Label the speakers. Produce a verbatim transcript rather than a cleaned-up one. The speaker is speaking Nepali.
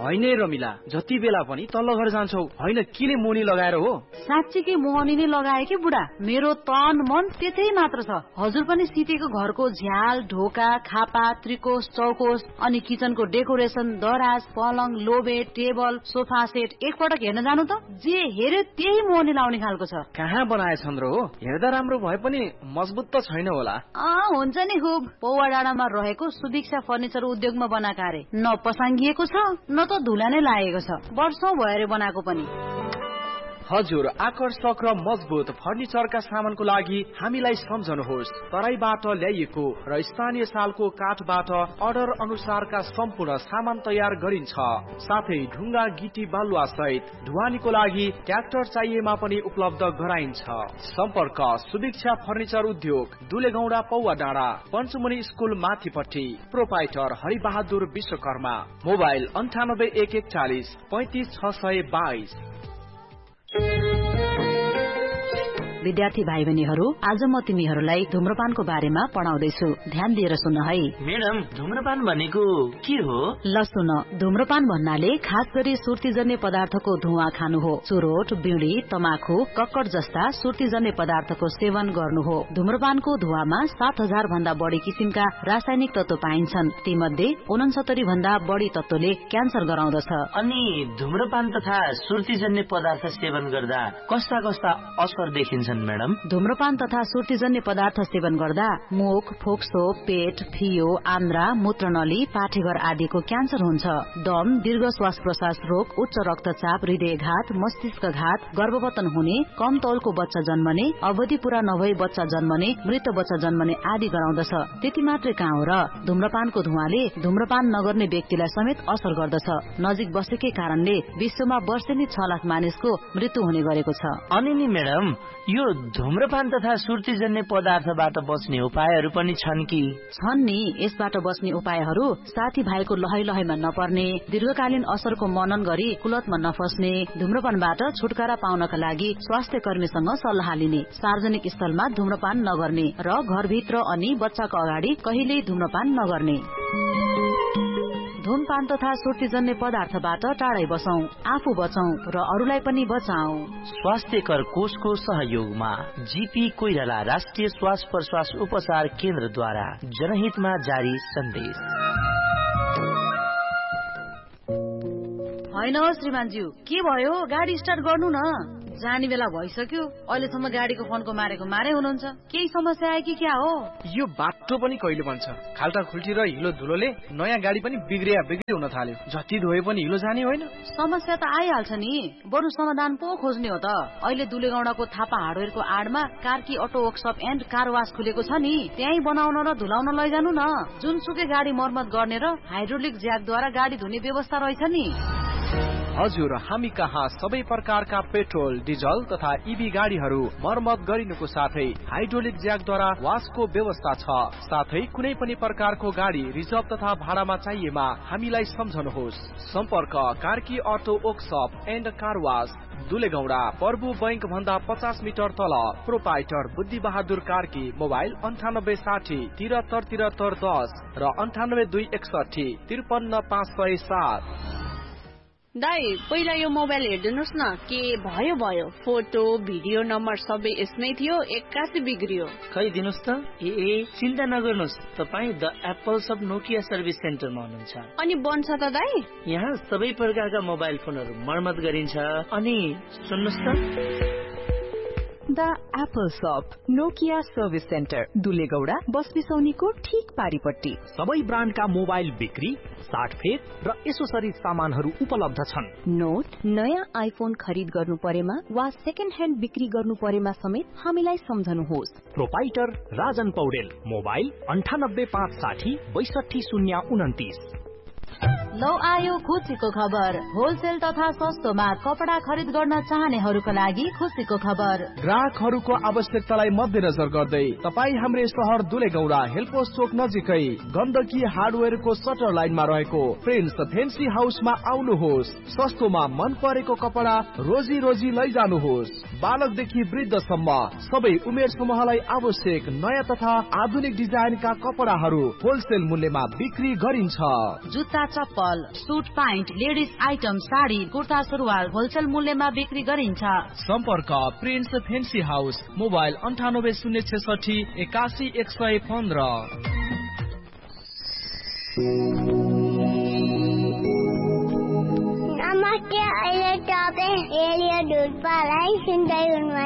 Speaker 1: होइन रमिला, जति बेला पनि तल्लो घर जान्छौ, होइन किन मोनी लगाएर हो?
Speaker 2: साँच्चीकै मोहनी नै लगाए कि बुढा, मेरो तन मन त्यतै मात्र छ। हजुर पनि सितेको घरको झ्याल, ढोका, खापा, त्रिकोश, चौकोश अनि किचनको डेकोरेसन, दराज, पलङ, लोबे, टेबल, सोफा सेट एकपटक हेर्न जानु त, जे हेर्यो त्यही मोहनी लाउने खालको छ।
Speaker 1: कहाँ बनाएछन् र हो? हेर्दा राम्रो भए पनि मजबुत त छैन होला।
Speaker 2: अँ हुन्छ नि खुब। पौवा डाँडामा रहेको सुदीक्षा फर्निचर उद्योगमा बनाएको अरे, न पसाङ्गिएको छ न त धुला नै लागेको छ, वर्षौं भएर बनाएको पनि।
Speaker 1: हजुर, आकर्षक र मजबुत फर्निचरका सामानको लागि हामीलाई सम्झनुहोस्। तराईबाट ल्याइएको र स्थानीय सालको काठबाट अर्डर अनुसारका सम्पूर्ण सामान तयार गरिन्छ। साथै ढुङ्गा, गिटी, बालुवा सहित ढुवानीको लागि ट्र्याक्टर चाहिएमा पनि उपलब्ध गराइन्छ। सम्पर्क सुदीक्षा फर्निचर उद्योग, दुलेगौडा, पौवा डाँडा, पञ्चमुनि स्कुल माथिपट्टि। प्रोपाइटर हरिबहादुर विश्वकर्मा। मोबाइल अन्ठानब्बे एक एकचालिस पैंतिस छ सय बाइस।
Speaker 2: विद्यार्थी भाइ बहिनीहरू, आज म तिमीहरूलाई धुम्रपानको बारेमा पढाउँदैछु, ध्यान दिएर सुन है।
Speaker 3: मैडम, धुम्रपान भनेको के हो?
Speaker 2: ल सुन, धुम्रपान भन्नाले खास गरी सुर्तीजन्य पदार्थको धुवा खानु हो। चुरोट, बिडी, तमाखु, कक्कड जस्ता सुर्तीजन्य पदार्थको सेवन गर्नु हो। धुम्रपानको धुवामा सात हजार भन्दा बढी किसिमका रासायनिक तत्व पाइन्छन्। ती मध्ये उनसत्तरी भन्दा बढी तत्वले क्यान्सर गराउँदछ।
Speaker 3: अनि धुम्रपान तथा सुर्तीजन्य पदार्थ सेवन गर्दा कस्ता कस्ता असर देखिन्छ मैडम?
Speaker 2: धुम्रपान तथा सुर्तीजन्य पदार्थ सेवन गर्दा मुख, फोक्सो, पेट, फियो, आन्द्रा, मूत्रनली, पाठेघर आदिको क्यान्सर हुन्छ। दम, दीर्घ श्वास प्रश्वास रोग, उच्च रक्तचाप, हृदयघात, मस्तिष्कघात, गर्भवतन हुने, कम तौलको बच्चा जन्मने, अवधि पूरा नभई बच्चा जन्मने, मृत बच्चा जन्मने आदि गराउँदछ। त्यति मात्रै कहाँ हो र, धुम्रपानको धुवाले धुम्रपान नगर्ने व्यक्तिलाई समेत असर गर्दछ। नजिक बसेकै कारणले विश्वमा वर्षेनी छ लाख मानिसको मृत्यु हुने गरेको छ।
Speaker 3: अनि नि मैडम, यो धुम्रपान तथा सुर्तीजन्य पदार्थबाट बच्ने उपायहरू पनि छन् कि?
Speaker 2: छन् नि। यसबाट बच्ने उपायहरू साथी भाइको लहै लहैमा नपर्ने, दीर्घकालीन असरको मनन गरी कुलतमा नफस्ने, धुम्रपानबाट छुटकारा पाउनका लागि स्वास्थ्य कर्मीसँग सल्लाह लिने, सार्वजनिक स्थलमा धुम्रपान नगर्ने र घरभित्र अनि बच्चाको अगाडि कहिल्यै धुम्रपान नगर्ने। धूमपान तथा सुर्तीजन्य पदार्थबाट टाढै बसौं, आफू बचौं र अरूलाई पनि बचाऊ।
Speaker 3: स्वास्थ्यकर कोषको सहयोगमा जीपी कोइराला राष्ट्रिय श्वास प्रश्वास उपचार केन्द्रद्वारा जनहितमा जारी सन्देश।
Speaker 2: होइन श्रीमानज्यू, के भयो? गाडी स्टार्ट गर्नु न, जाने बेला भइसक्यो। अहिलेसम्म गाडीको फोनको मारेको मारे हुनुहुन्छ। केही समस्या आयो कि क्या हो? यो
Speaker 1: बाटो पनि कहिले बन्छ? खाल्टा खुल्टी र हिलो धुलोले नयाँ गाडी पनि बिग्रिया बिग्री हुन थाल्यो। जति धोए पनि हिलो जाने होइन।
Speaker 2: समस्या त आइहाल्छ नि, बरु समाधान पो खोज्ने हो त। अहिले दुलेगौडाको Thapa हार्डवेयरको आडमा Karki auto workshop and car वास खुलेको छ नि, त्यही बनाउन र धुलाउन लैजानु न। जुनसुकै गाडी मर्मत गर्ने र हाइड्रोलिक ज्याकद्वारा गाडी धुने व्यवस्था रहेछ नि।
Speaker 1: हजुर, हामी कहाँ सबै प्रकारका पेट्रोल, डिजल तथा इभी गाडीहरू मर्मत गरिनुको साथै हाइड्रोलिक ज्याकद्वारा वासको व्यवस्था छ। साथै कुनै पनि प्रकारको गाडी रिजर्भ तथा भाडामा चाहिएमा हामीलाई सम्झनुहोस्। सम्पर्क Karki auto workshop and car वास, दुलेगौडा, प्रभु बैंक भन्दा पचास मिटर तल। प्रोपाइटर बुद्धि बहादुर कार्की। मोबाइल अन्ठानब्बे साठी तिहत्तर तिहत्तर दस र अन्ठानब्बे दुई एकसठी त्रिपन्न पाँच सय सात।
Speaker 4: दाइ, पहिला यो मोबाइल हेर्दिनुहोस् न, के भयो भयो। फोटो भिडियो नम्बर सबै यसमै थियो, एक्कासी बिग्रियो।
Speaker 3: खै दिनुहोस् त। ए ए चिन्ता नगर्नुहोस्, तपाईँ the Apple sub Nokia service सेन्टरमा हुनुहुन्छ।
Speaker 4: अनि बन्छ त दाइ?
Speaker 3: यहाँ सबै प्रकारका मोबाइल फोनहरू मर्मत गरिन्छ। अनि सुन्नुहोस् त,
Speaker 5: द एप्पल शप नोकिया सर्भिस सेन्टर, दुलेगौडा, बसबिसौनीको ठीक पारिपट्टि।
Speaker 6: सबै ब्रान्डका मोबाइल बिक्री, साटफेर र एसोसरिज सामानहरू उपलब्ध छन्।
Speaker 5: नोट, नयाँ आइफोन खरिद गर्नु परेमा वा सेकेन्ड ह्यान्ड बिक्री गर्नु परेमा समेत हामीलाई सम्झनुहोस्।
Speaker 6: प्रोपाइटर राजन पौडेल। मोबाइल अन्ठानब्बे पाँच साठी बैसठी शून्य उन्तिस।
Speaker 2: लौ आयो खुसीको खबर। होलसेल तथा सस्तोमा कपडा खरिद गर्न चाहनेहरूको लागि खुसीको खबर।
Speaker 1: ग्राहकहरूको आवश्यकतालाई मध्यनजर गर्दै तपाईँ हाम्रो शहर दुलेगौडा हेलपोस्ट चोक नजिकै गण्डकी हार्डवेयरको सटर लाइनमा रहेको प्रिन्स फेन्सी हाउसमा आउनुहोस्। सस्तोमा मन परेको कपडा रोजी रोजी लैजानुहोस्। बालकदेखि वृद्धसम्म सबै उमेर समूहलाई आवश्यक नयाँ तथा आधुनिक डिजाइनका कपडाहरू होलसेल मूल्यमा बिक्री गरिन्छ।
Speaker 2: जुत्ता, चप्पल, चप्पल suit pant ladies item sari kurta सुरुवाल होलसेल मूल्यमा बिक्री गरिन्छ।
Speaker 1: सम्पर्क प्रिन्स फेन्सी हाउस मोबाइल अन्ठानब्बे शून्य छेसठी एकासी एक सय पन्ध्र।
Speaker 7: नमस्ते, अहिले तपाईँ रेडियो ढुल्पालाई सुन्दै हुनुहुन्छ।